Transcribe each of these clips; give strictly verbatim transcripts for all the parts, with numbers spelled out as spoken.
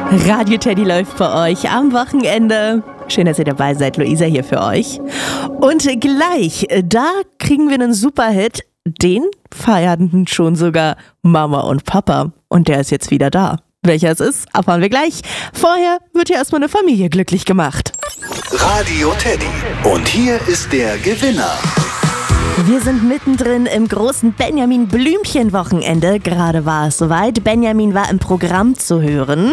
Radio Teddy läuft bei euch am Wochenende. Schön, dass ihr dabei seid. Luisa hier für euch. Und gleich, da kriegen wir einen Superhit. Den feierten schon sogar Mama und Papa. Und der ist jetzt wieder da. Welcher es ist, erfahren wir gleich. Vorher wird hier erstmal eine Familie glücklich gemacht. Radio Teddy. Und hier ist der Gewinner. Wir sind mittendrin im großen Benjamin-Blümchen-Wochenende. Gerade war es soweit. Benjamin war im Programm zu hören.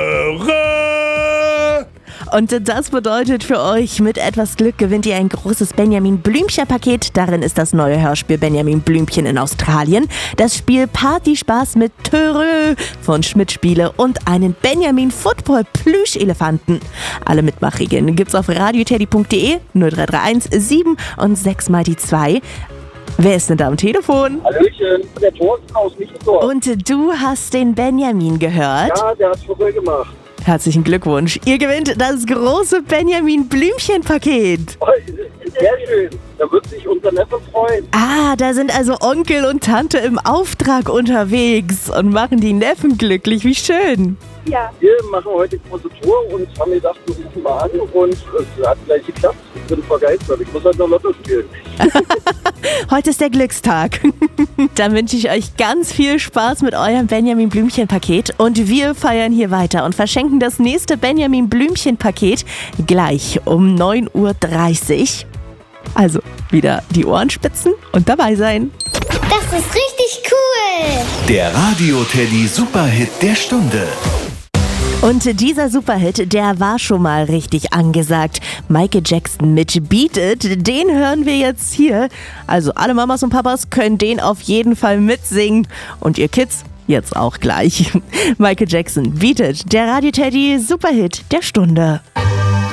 Töre! Und das bedeutet für euch, mit etwas Glück gewinnt ihr ein großes Benjamin-Blümchen-Paket. Darin ist das neue Hörspiel Benjamin Blümchen in Australien, das Spiel Partyspaß mit Töre von Schmidt Spiele und einen Benjamin-Football-Plüschelefanten. Alle Mitmachregeln gibt's auf radioteddy punkt de, null drei drei eins sieben und sechs mal die zwei. Wer ist denn da am Telefon? Hallöchen, der Thorsten aus Nichtendorf. Und du hast den Benjamin gehört? Ja, der hat's voll gemacht. Herzlichen Glückwunsch. Ihr gewinnt das große Benjamin-Blümchen-Paket. Oh, sehr schön. Da wird sich unser Neffe freuen. Ah, da sind also Onkel und Tante im Auftrag unterwegs und machen die Neffen glücklich. Wie schön. Ja. Wir machen heute die große Tour und haben gedacht, wir rufen mal an und es hat gleich geklappt. Ich bin begeistert. Ich muss halt noch Lotto spielen. Heute ist der Glückstag. Dann wünsche ich euch ganz viel Spaß mit eurem Benjamin Blümchen-Paket und wir feiern hier weiter und verschenken das nächste Benjamin Blümchen-Paket gleich um neun Uhr dreißig. Also wieder die Ohren spitzen und dabei sein. Das ist richtig cool. Der Radio Teddy Superhit der Stunde. Und dieser Superhit, der war schon mal richtig angesagt. Michael Jackson mit Beat It, den hören wir jetzt hier. Also alle Mamas und Papas können den auf jeden Fall mitsingen. Und ihr Kids jetzt auch gleich. Michael Jackson, Beat It, der Radio Teddy Superhit der Stunde.